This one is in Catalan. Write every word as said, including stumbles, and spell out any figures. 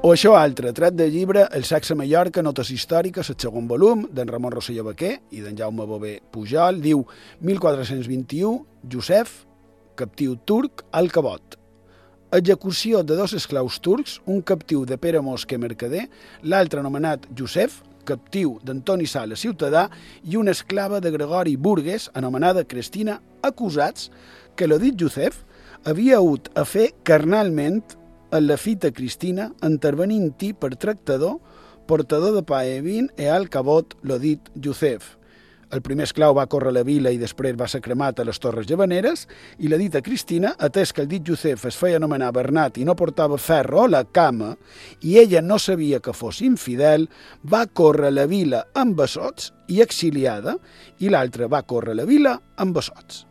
O això altre, tret del llibre El sexe a Mallorca, notes històriques, el segon volum, d'en Ramon Rosselló Baquer i d'en Jaume Bové Pujol, diu mil quatre-cents vint-i-u, Josef, captiu turc, al Cabot. Execució de dos esclaus turcs, un captiu de Pere Mosque Mercader, l'altre anomenat Josef, captiu d'Antoni Sala Ciutadà, i una esclava de Gregori Burgues, anomenada Cristina, acusats que l'odit Josef havia hagut a fer carnalment en la fita Cristina, intervenint-hi per tractador, portador de pa i vin e al Cabot l'odit Josef. El primer esclau va córrer a la vila i després va ser cremat a les Torres Llavaneres, i la dita Cristina, atès que el dit Josef es feia anomenar Bernat i no portava ferro a la cama, i ella no sabia que fos infidel, va córrer a la vila amb bessots i exiliada, i l'altra va córrer a la vila amb bessots.